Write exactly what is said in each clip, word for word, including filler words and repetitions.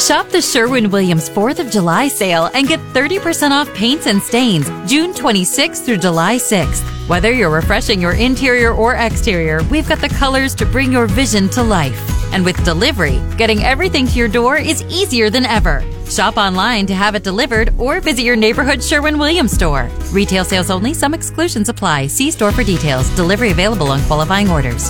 Shop the Sherwin-Williams fourth of July sale and get thirty percent off paints and stains June twenty-sixth through July sixth. Whether you're refreshing your interior or exterior, we've got the colors to bring your vision to life. And with delivery, getting everything to your door is easier than ever. Shop online to have it delivered or visit your neighborhood Sherwin-Williams store. Retail sales only. Some exclusions apply. See store for details. Delivery available on qualifying orders.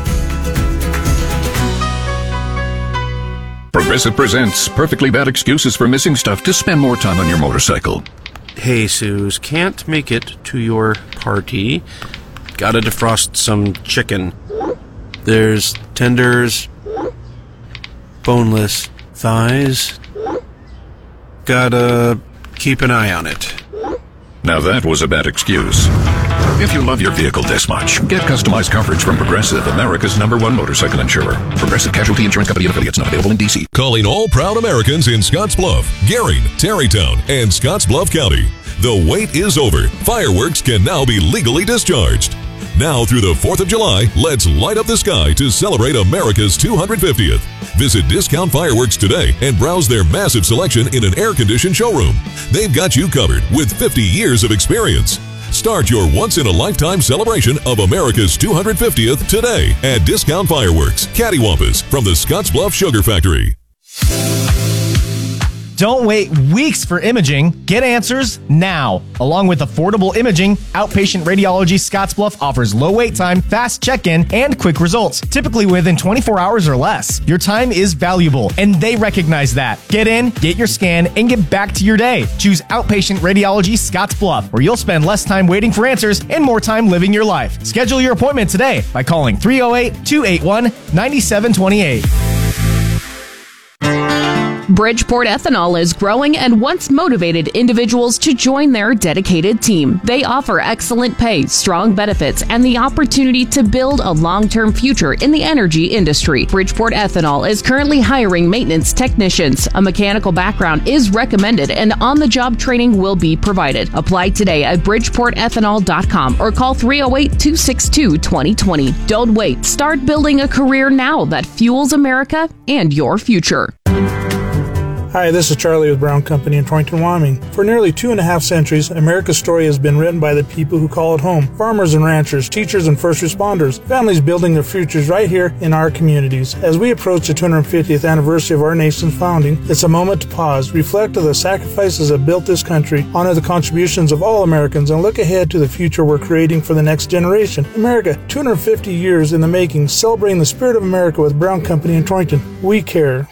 Progressive presents Perfectly Bad Excuses for Missing Stuff to Spend More Time on Your Motorcycle. Hey, Suze, can't make it to your party. Gotta defrost some chicken. There's tenders, boneless thighs. Gotta keep an eye on it. Now that was a bad excuse. If you love your vehicle this much, get customized coverage from Progressive, America's number one motorcycle insurer. Progressive Casualty Insurance Company and affiliates, not available in D C. Calling all proud Americans in Scottsbluff, Gering, Tarrytown, and Scottsbluff County. The wait is over. Fireworks can now be legally discharged. Now through the fourth of July, let's light up the sky to celebrate America's two hundred fiftieth. Visit Discount Fireworks today and browse their massive selection in an air-conditioned showroom. They've got you covered with fifty years of experience. Start your once-in-a-lifetime celebration of America's two hundred fiftieth today at Discount Fireworks, Cattywampus, from the Scottsbluff Sugar Factory. Don't wait weeks for imaging. Get answers now. Along with affordable imaging, Outpatient Radiology Scottsbluff offers low wait time, fast check-in, and quick results, typically within twenty-four hours or less. Your time is valuable, and they recognize that. Get in, get your scan, and get back to your day. Choose Outpatient Radiology Scottsbluff, where you'll spend less time waiting for answers and more time living your life. Schedule your appointment today by calling three oh eight, two eight one, nine seven two eight. Bridgeport Ethanol is growing and wants motivated individuals to join their dedicated team. They offer excellent pay, strong benefits, and the opportunity to build a long-term future in the energy industry. Bridgeport Ethanol is currently hiring maintenance technicians. A mechanical background is recommended and on-the-job training will be provided. Apply today at bridgeport ethanol dot com or call three oh eight, two six two, two oh two oh. Don't wait. Start building a career now that fuels America and your future. Hi, this is Charlie with Brown Company in Torrington, Wyoming. For nearly two and a half centuries, America's story has been written by the people who call it home. Farmers and ranchers, teachers and first responders, families building their futures right here in our communities. As we approach the two hundred fiftieth anniversary of our nation's founding, it's a moment to pause, reflect on the sacrifices that built this country, honor the contributions of all Americans, and look ahead to the future we're creating for the next generation. America, two hundred fifty years in the making, celebrating the spirit of America with Brown Company in Torrington. We care.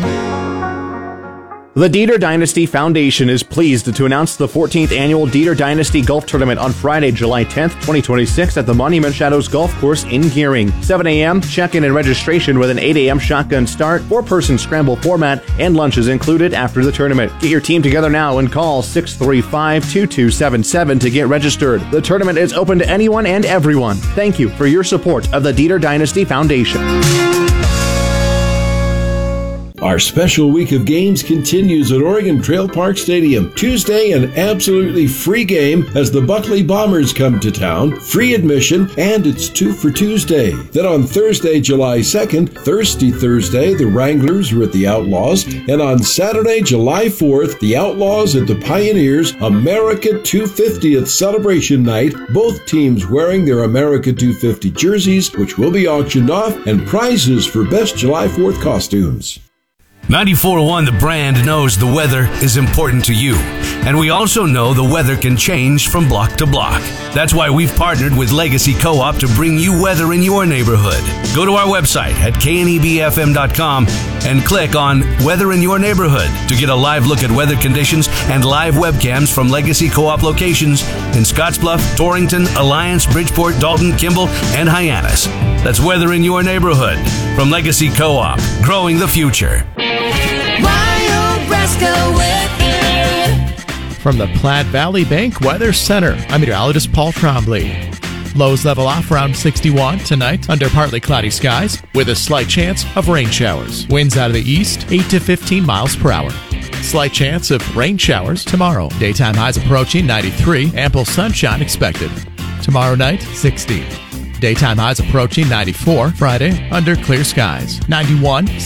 The Dieter Dynasty Foundation is pleased to announce the fourteenth Annual Dieter Dynasty Golf Tournament on Friday, July tenth, twenty twenty-six at the Monument Shadows Golf Course in Gering. seven a.m. check-in and registration with an eight a.m. shotgun start, four-person scramble format, and lunch is included after the tournament. Get your team together now and call six three five, two two seven seven to get registered. The tournament is open to anyone and everyone. Thank you for your support of the Dieter Dynasty Foundation. Our special week of games continues at Oregon Trail Park Stadium. Tuesday, an absolutely free game as the Buckley Bombers come to town. Free admission, and it's two for Tuesday. Then on Thursday, July second, Thirsty Thursday, the Wranglers are at the Outlaws. And on Saturday, July fourth, the Outlaws at the Pioneers, America two hundred fiftieth celebration night. Both teams wearing their America two hundred fifty jerseys, which will be auctioned off, and prizes for best July fourth costumes. ninety-four point one The Brand knows the weather is important to you. And we also know the weather can change from block to block. That's why we've partnered with Legacy Co-op to bring you weather in your neighborhood. Go to our website at K N E B F M dot com and click on Weather in Your Neighborhood to get a live look at weather conditions and live webcams from Legacy Co-op locations in Scottsbluff, Torrington, Alliance, Bridgeport, Dalton, Kimball, and Hyannis. That's Weather in Your Neighborhood from Legacy Co-op, growing the future. From the Platte Valley Bank Weather Center, I'm meteorologist Paul Trombley. Lows level off around sixty-one tonight under partly cloudy skies with a slight chance of rain showers. Winds out of the east, eight to fifteen miles per hour. Slight chance of rain showers tomorrow. Daytime highs approaching ninety-three, ample sunshine expected. Tomorrow night, sixty. Daytime highs approaching ninety-four, Friday under clear skies. ninety-one